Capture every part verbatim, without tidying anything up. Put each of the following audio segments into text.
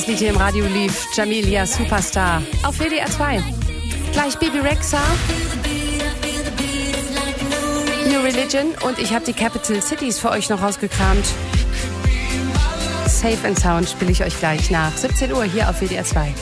Das Lied hier im Radio lief Jamelia Superstar auf W D R zwei. Gleich Baby Rexha, New Religion und ich habe die Capital Cities für euch noch rausgekramt. Safe and Sound spiele ich euch gleich nach siebzehn Uhr hier auf W D R zwei.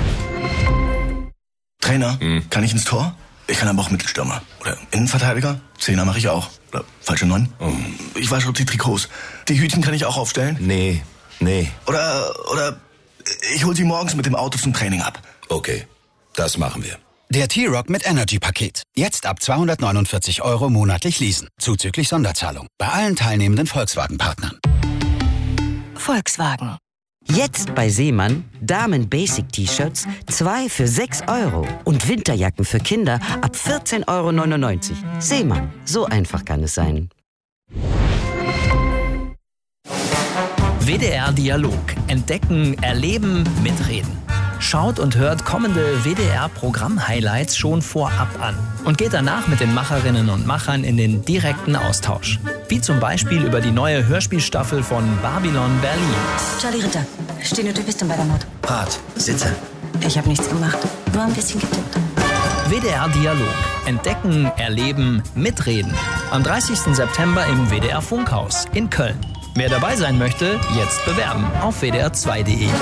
Trainer, hm. kann ich ins Tor? Ich kann aber auch Mittelstürmer. Oder Innenverteidiger? Zehner mache ich auch. Oder falsche Neun? Oh. Ich wasche die Trikots. Die Hütchen kann ich auch aufstellen? Nee, nee. Oder, oder ich hol sie morgens mit dem Auto zum Training ab. Okay, das machen wir. Der T-Rock mit Energy-Paket. Jetzt ab zweihundertneunundvierzig Euro monatlich leasen. Zuzüglich Sonderzahlung. Bei allen teilnehmenden Volkswagen-Partnern. Volkswagen. Jetzt bei Seemann Damen-Basic-T-Shirts zwei für sechs Euro und Winterjacken für Kinder ab vierzehn Euro neunundneunzig. Seemann, so einfach kann es sein. W D R Dialog. Entdecken, erleben, mitreden. Schaut und hört kommende W D R-Programm-Highlights schon vorab an und geht danach mit den Macherinnen und Machern in den direkten Austausch. Wie zum Beispiel über die neue Hörspielstaffel von Babylon Berlin. Charlie Ritter, stehende Typistin bei der Mord. Rat, Sitze. Ich habe nichts gemacht, nur ein bisschen getippt. W D R Dialog. Entdecken, erleben, mitreden. Am dreißigsten September im W D R Funkhaus in Köln. Wer dabei sein möchte, jetzt bewerben auf w d r zwei punkt de.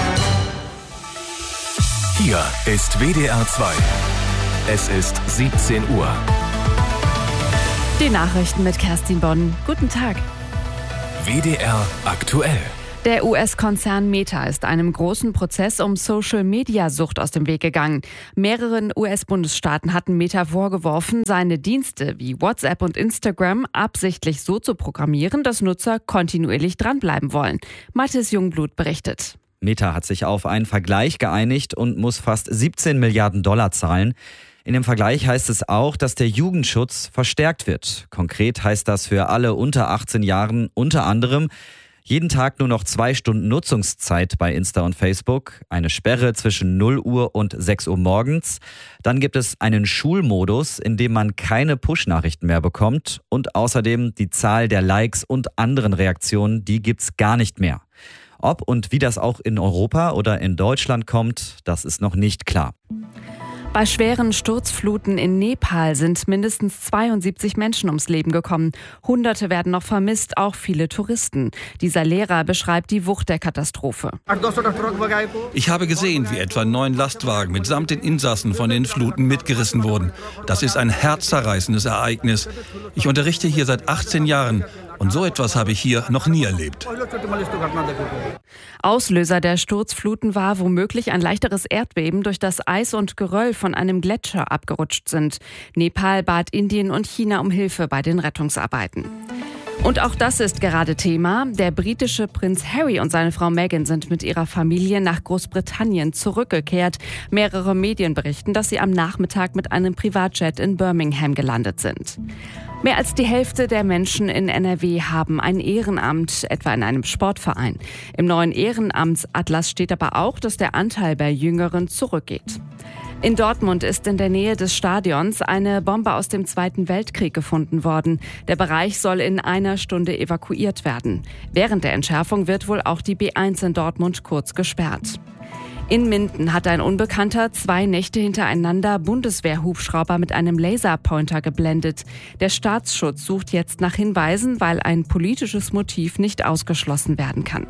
Hier ist W D R zwei. Es ist siebzehn Uhr. Die Nachrichten mit Kerstin Bonn. Guten Tag. W D R aktuell. Der U S-Konzern Meta ist einem großen Prozess um Social-Media-Sucht aus dem Weg gegangen. Mehreren U S-Bundesstaaten hatten Meta vorgeworfen, seine Dienste wie WhatsApp und Instagram absichtlich so zu programmieren, dass Nutzer kontinuierlich dranbleiben wollen. Mathis Jungblut berichtet. Meta hat sich auf einen Vergleich geeinigt und muss fast siebzehn Milliarden Dollar zahlen. In dem Vergleich heißt es auch, dass der Jugendschutz verstärkt wird. Konkret heißt das für alle unter achtzehn Jahren unter anderem jeden Tag nur noch zwei Stunden Nutzungszeit bei Insta und Facebook, eine Sperre zwischen null Uhr und sechs Uhr morgens. Dann gibt es einen Schulmodus, in dem man keine Push-Nachrichten mehr bekommt. Und außerdem die Zahl der Likes und anderen Reaktionen, die gibt's gar nicht mehr. Ob und wie das auch in Europa oder in Deutschland kommt, das ist noch nicht klar. Bei schweren Sturzfluten in Nepal sind mindestens zweiundsiebzig Menschen ums Leben gekommen. Hunderte werden noch vermisst, auch viele Touristen. Dieser Lehrer beschreibt die Wucht der Katastrophe. Ich habe gesehen, wie etwa neun Lastwagen mitsamt den Insassen von den Fluten mitgerissen wurden. Das ist ein herzzerreißendes Ereignis. Ich unterrichte hier seit achtzehn Jahren. Und so etwas habe ich hier noch nie erlebt. Auslöser der Sturzfluten war womöglich ein leichteres Erdbeben, durch das Eis und Geröll von einem Gletscher abgerutscht sind. Nepal bat Indien und China um Hilfe bei den Rettungsarbeiten. Und auch das ist gerade Thema. Der britische Prinz Harry und seine Frau Meghan sind mit ihrer Familie nach Großbritannien zurückgekehrt. Mehrere Medien berichten, dass sie am Nachmittag mit einem Privatjet in Birmingham gelandet sind. Mehr als die Hälfte der Menschen in N R W haben ein Ehrenamt, etwa in einem Sportverein. Im neuen Ehrenamtsatlas steht aber auch, dass der Anteil bei Jüngeren zurückgeht. In Dortmund ist in der Nähe des Stadions eine Bombe aus dem Zweiten Weltkrieg gefunden worden. Der Bereich soll in einer Stunde evakuiert werden. Während der Entschärfung wird wohl auch die B eins in Dortmund kurz gesperrt. In Minden hat ein Unbekannter zwei Nächte hintereinander Bundeswehrhubschrauber mit einem Laserpointer geblendet. Der Staatsschutz sucht jetzt nach Hinweisen, weil ein politisches Motiv nicht ausgeschlossen werden kann.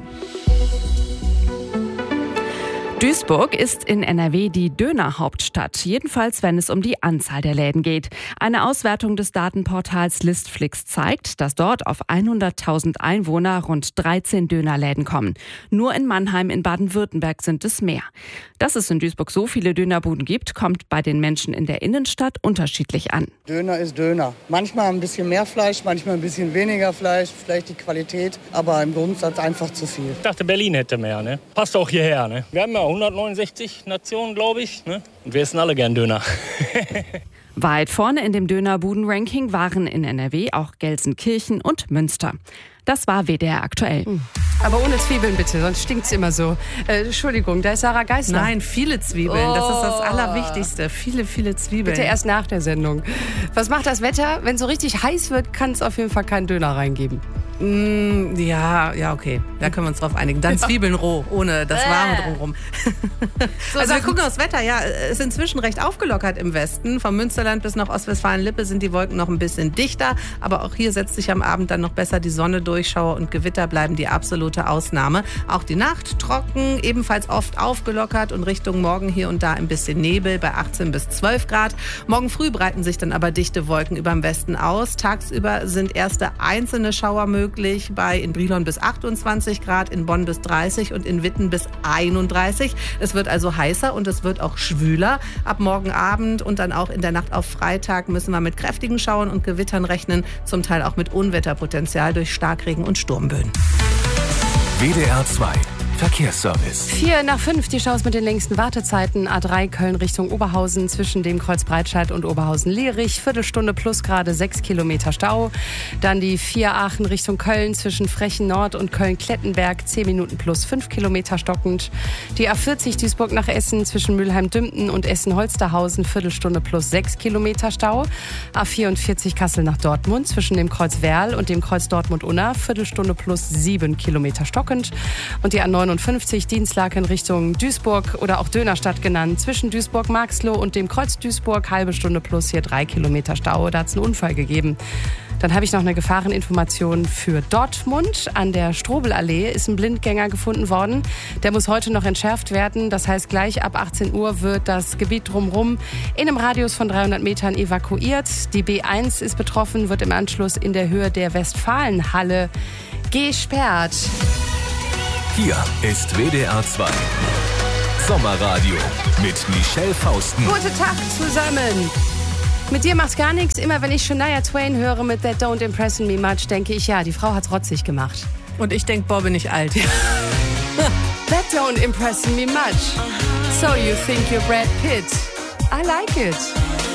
Duisburg ist in N R W die Dönerhauptstadt, jedenfalls wenn es um die Anzahl der Läden geht. Eine Auswertung des Datenportals Listflix zeigt, dass dort auf hunderttausend Einwohner rund dreizehn Dönerläden kommen. Nur in Mannheim in Baden-Württemberg sind es mehr. Dass es in Duisburg so viele Dönerbuden gibt, kommt bei den Menschen in der Innenstadt unterschiedlich an. Döner ist Döner. Manchmal ein bisschen mehr Fleisch, manchmal ein bisschen weniger Fleisch, vielleicht die Qualität, aber im Grundsatz einfach zu viel. Ich dachte, Berlin hätte mehr, ne? Passt auch hierher, ne? Wir haben ja hundertneunundsechzig Nationen, glaube ich, ne? Und wir essen alle gern Döner. Weit vorne in dem Dönerbuden-Ranking waren in N R W auch Gelsenkirchen und Münster. Das war W D R aktuell. Aber ohne Zwiebeln bitte, sonst stinkt's immer so. Äh, Entschuldigung, da ist Sarah Geisler. Nein, viele Zwiebeln, oh. Das ist das Allerwichtigste. Viele, viele Zwiebeln. Bitte erst nach der Sendung. Was macht das Wetter? Wenn es so richtig heiß wird, kann es auf jeden Fall keinen Döner reingeben. Mm, ja, ja, okay. Da können wir uns drauf einigen. Dann Zwiebeln roh, ohne das Warme drumherum. So, also wir gucken aufs Wetter. Ja, es ist inzwischen recht aufgelockert im Westen. Vom Münsterland bis nach Ostwestfalen-Lippe sind die Wolken noch ein bisschen dichter. Aber auch hier setzt sich am Abend dann noch besser die Sonne durch. Schauer und Gewitter bleiben die absolute Ausnahme. Auch die Nacht trocken, ebenfalls oft aufgelockert und Richtung Morgen hier und da ein bisschen Nebel bei achtzehn bis zwölf Grad. Morgen früh breiten sich dann aber dichte Wolken über dem Westen aus. Tagsüber sind erste einzelne Schauer möglich. Bei in Brilon bis achtundzwanzig Grad, in Bonn bis dreißig und in Witten bis einunddreißig. Es wird also heißer und es wird auch schwüler. Ab morgen Abend und dann auch in der Nacht auf Freitag müssen wir mit kräftigen Schauern und Gewittern rechnen, zum Teil auch mit Unwetterpotenzial durch Starkregen und Sturmböen. W D R zwei Verkehrsservice. Vier nach fünf, die Staus mit den längsten Wartezeiten. A drei Köln Richtung Oberhausen zwischen dem Kreuz Breitscheid und Oberhausen-Lierich. Viertelstunde plus gerade sechs Kilometer Stau. Dann die vier Aachen Richtung Köln zwischen Frechen Nord und Köln-Klettenberg. zehn Minuten plus fünf Kilometer stockend. Die A vierzig Duisburg nach Essen zwischen Mülheim-Dümpten und Essen-Holsterhausen. Viertelstunde plus sechs Kilometer Stau. A vierundvierzig Kassel nach Dortmund zwischen dem Kreuz Werl und dem Kreuz Dortmund-Unna. Viertelstunde plus sieben Kilometer stockend. Und die A neunundfünfzig Dienstlaken Richtung Duisburg oder auch Dönerstadt genannt. Zwischen Duisburg-Marxloh und dem Kreuz Duisburg halbe Stunde plus hier drei Kilometer Stau. Da hat es einen Unfall gegeben. Dann habe ich noch eine Gefahreninformation für Dortmund. An der Strobelallee ist ein Blindgänger gefunden worden. Der muss heute noch entschärft werden. Das heißt, gleich ab achtzehn Uhr wird das Gebiet drumherum in einem Radius von dreihundert Metern evakuiert. Die B eins ist betroffen, wird im Anschluss in der Höhe der Westfalenhalle gesperrt. Hier ist W D R zwei Sommerradio mit Michelle Fausten. Guten Tag zusammen. Mit dir macht's gar nichts. Immer wenn ich Shania Twain höre mit That Don't Impress Me Much, denke ich, ja, die Frau hat's rotzig gemacht. Und ich denke, boah, bin ich alt. That don't impress me much. So you think you're Brad Pitt. I like it.